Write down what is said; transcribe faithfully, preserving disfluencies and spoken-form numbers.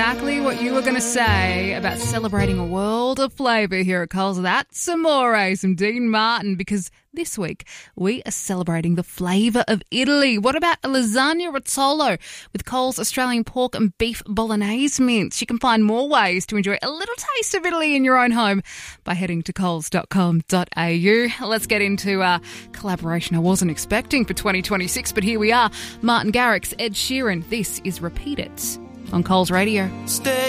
exactly what you were going to say about celebrating a world of flavour here at Coles. That's Amore, some Dean Martin, because this week we are celebrating the flavour of Italy. What about a lasagna rizzolo with Coles Australian pork and beef bolognese mince? You can find more ways to enjoy a little taste of Italy in your own home by heading to coles dot com dot a u. Let's get into a collaboration I wasn't expecting for twenty twenty-six, but here we are. Martin Garrix, Ed Sheeran. This is Repeat It on Coles Radio. Stay